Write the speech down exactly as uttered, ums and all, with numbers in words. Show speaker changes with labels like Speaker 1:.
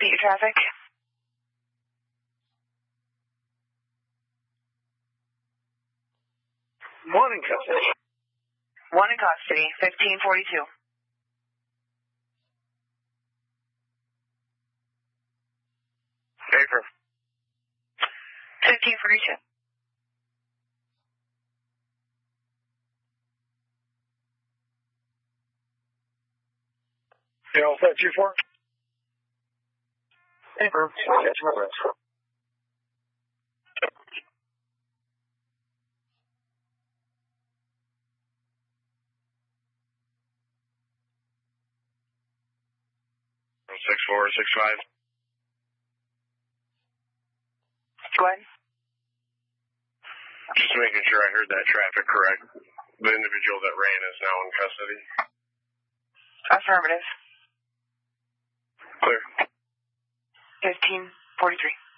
Speaker 1: repeat your traffic?
Speaker 2: One in custody.
Speaker 1: One in custody, fifteen forty-two.
Speaker 2: Paper.
Speaker 1: fifteen forty-two.
Speaker 2: You all set, two four?
Speaker 3: Paper. Catch my breath.
Speaker 2: Six four, six five.
Speaker 1: Go ahead.
Speaker 2: Just making sure I heard that traffic correct. The individual that ran is now in custody.
Speaker 1: Affirmative.
Speaker 2: Clear.
Speaker 1: fifteen forty-three.